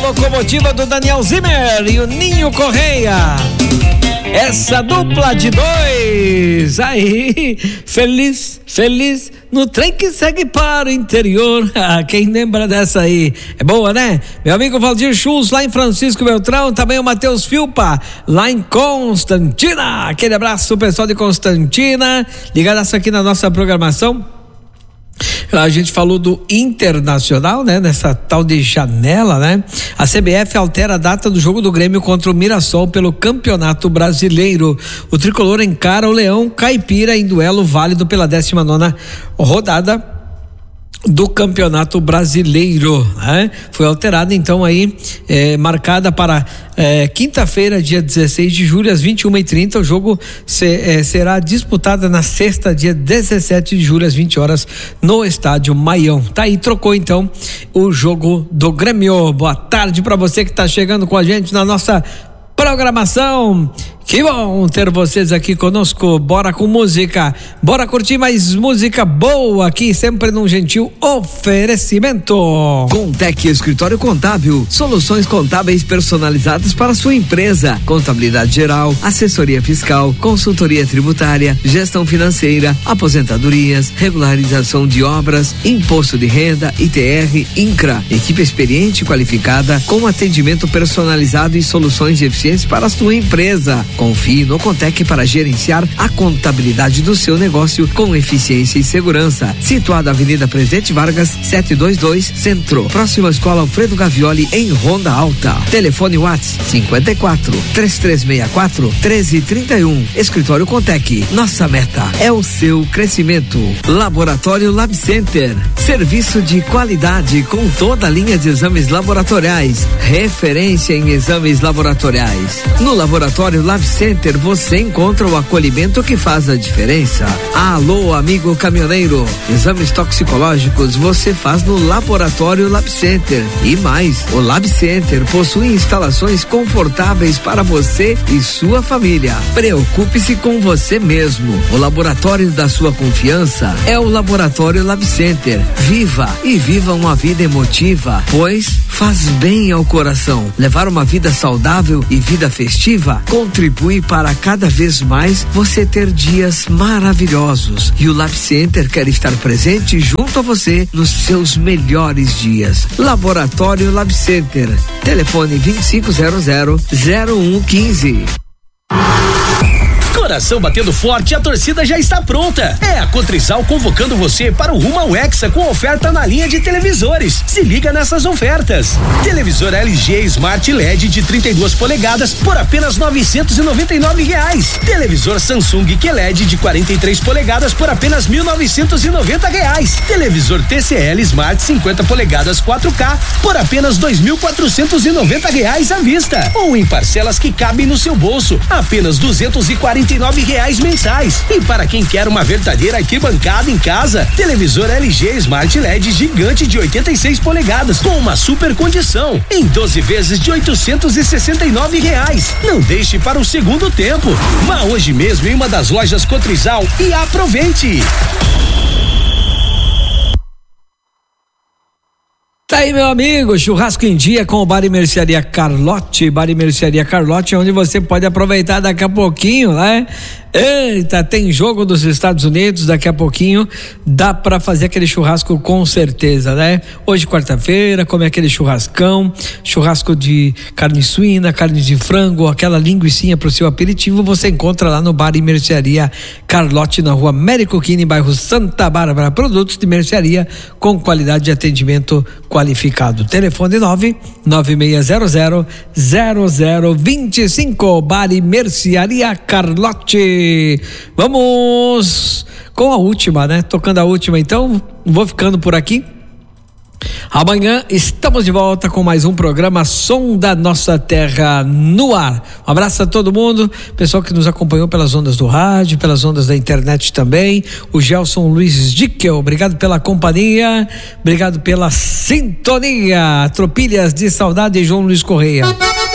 Locomotiva do Daniel Zimmer e o Ninho Correia. Essa dupla de dois aí, feliz no trem que segue para o interior. Quem lembra dessa aí? É boa, né? Meu amigo Valdir Schultz lá em Francisco Beltrão, também o Matheus Filpa lá em Constantina. Aquele abraço pessoal de Constantina, ligadaço aqui na nossa programação. A gente falou do Internacional, né? Nessa tal de janela, né? A CBF altera a data do jogo do Grêmio contra o Mirassol pelo Campeonato Brasileiro. O tricolor encara o Leão Caipira em duelo válido pela 19ª rodada do Campeonato Brasileiro, né? Foi alterada então aí, marcada para quinta-feira, dia 16 de julho, às 21h30. O jogo será disputado na sexta, dia 17 de julho, às 20 horas, no estádio Maião. Tá aí, trocou então o jogo do Grêmio. Boa tarde para você que tá chegando com a gente na nossa programação. Que bom ter vocês aqui conosco. Bora com música, bora curtir mais música boa aqui, sempre num gentil oferecimento. Contec Escritório Contábil, soluções contábeis personalizadas para sua empresa, contabilidade geral, assessoria fiscal, consultoria tributária, gestão financeira, aposentadorias, regularização de obras, imposto de renda, ITR, INCRA, equipe experiente e qualificada com atendimento personalizado e soluções eficientes para a sua empresa. Confie no Contec para gerenciar a contabilidade do seu negócio com eficiência e segurança. Situado na Avenida Presidente Vargas, 722, Centro. Próxima Escola Alfredo Gavioli, em Ronda Alta. Telefone WhatsApp 54-3364-1331. Escritório Contec. Nossa meta é o seu crescimento. Laboratório Lab Center. Serviço de qualidade com toda a linha de exames laboratoriais. Referência em exames laboratoriais. No Laboratório Lab Center você encontra o acolhimento que faz a diferença. Alô, amigo caminhoneiro, exames toxicológicos você faz no Laboratório Lab Center. E mais, o Lab Center possui instalações confortáveis para você e sua família. Preocupe-se com você mesmo. O laboratório da sua confiança é o Laboratório Lab Center. Viva uma vida emotiva, pois faz bem ao coração. Levar uma vida saudável e vida festiva contribui para cada vez mais você ter dias maravilhosos. E o Lab Center quer estar presente junto a você nos seus melhores dias. Laboratório Lab Center. Telefone 2500-0115. Coração batendo forte, a torcida já está pronta. É a Cotrizal convocando você para o rumo ao Hexa com oferta na linha de televisores. Se liga nessas ofertas. Televisor LG Smart LED de 32 polegadas por apenas R$999. Televisor Samsung QLED de 43 polegadas por apenas R$1.990. Televisor TCL Smart 50 polegadas 4K por apenas R$2.490 à vista. Ou em parcelas que cabem no seu bolso, apenas R$249 mensais. E para quem quer uma verdadeira arquibancada em casa, televisor LG Smart LED gigante de 86 polegadas com uma super condição em 12 vezes de R$869. Não deixe para o segundo tempo. Vá hoje mesmo em uma das lojas Cotrizal e aproveite. Tá aí, meu amigo, churrasco em dia com o Bar e Mercearia Carlotti. Bar e Mercearia Carlotti, onde você pode aproveitar daqui a pouquinho, né? Eita, tem jogo dos Estados Unidos, daqui a pouquinho dá pra fazer aquele churrasco com certeza, né? Hoje, quarta-feira, comer aquele churrascão, churrasco de carne suína, carne de frango, aquela linguicinha pro seu aperitivo, você encontra lá no Bar e Mercearia Carlotti, na rua Américo Quini, bairro Santa Bárbara. Produtos de mercearia com qualidade de atendimento qualificado. Telefone 996000025. Bar e Mercearia Carlotti. Vamos com a última, né? Tocando a última, então vou ficando por aqui. Amanhã estamos de volta com mais um programa Som da Nossa Terra no ar. Um abraço a todo mundo, pessoal que nos acompanhou pelas ondas do rádio, pelas ondas da internet também. O Gelson Luiz Dickel, obrigado pela companhia, obrigado pela sintonia. Tropilhas de Saudade, João Luiz Correia.